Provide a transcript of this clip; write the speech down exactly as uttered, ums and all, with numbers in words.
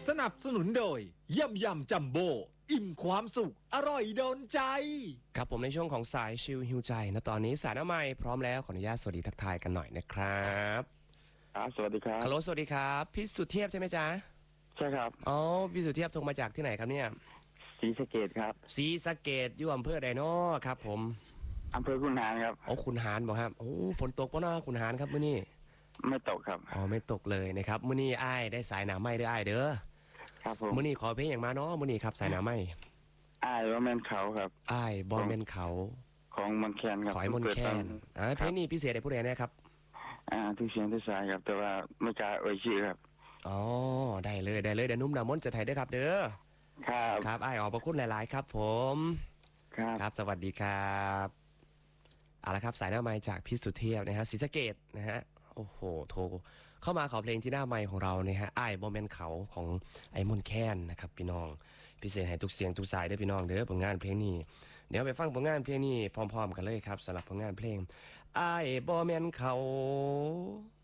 สนับสนุนโดยยำยำจัมโบ้อิ่มความสุขอร่อยโดนใจครับผมในช่วงของสายชิลฮิวใจนะตอนนี้สายน้ำใหม่พร้อมแล้วขออนุญาตสวัสดีทักทายกันหน่อยนะครับครับสวัสดีครับฮัลโหลสวัสดีครับพี่สุเทพใช่ไหมจ๊ะใช่ครับอ๋อพี่สุเทพโทรมาจากที่ไหนครับเนี่ยศรีสะเกษครับศรีสะเกษอยู่อำเภอใดน้อครับผมอำเภอคุนหารครับโอ้คุณหารบอกครับโอ้ฝนตกปะเนาะคุณหารครับมื้อนี้ไม่ตกครับอ๋อไม่ตกเลยนะครับมื้อนี้อ้ายได้สายหนาไม้เด้ออ้ายเด้อครับผมมื้อนี้ขอเพลงอย่างมาเนาะมื้อนี้ครับสายหนาไม้อ้ายว่าแมนเขาครับอ้ายบอลเมนเขาของมอนแคนครับขอยมนแคนอ่าเพลงนี้พิเศษได้ผู้ใดนะครับอ่าทุกเสียงทุกสายครับแต่ว่าไม่กล้าเอ่ยชื่อครับอ๋อได้เลยได้เลยเดี๋ยวนุ่มดามนจะไทยเด้อครับเด้อครับครับอ้ายออกพระคุณหลายๆครับผมครับครับสวัสดีครับเอาละครับสายหน้าไมค์จากพี่สุเทพนะฮะศรีสะเกษนะฮะโอ้โหโทรเข้ามาขอเพลงที่หน้าไมค์ของเราเนี่ยฮะอ้ายบอมเมนเขาของไอ้มนแคนนะครับพี่น้องพิเศษให้ทุกเสียงทุกสายได้พี่น้องเด้อผลงานเพลงนี้เดี๋ยวไปฟังผลงานเพลงนี้พร้อมๆกันเลยครับสำหรับผลงานเพลงอ้ายบอมเมนเขา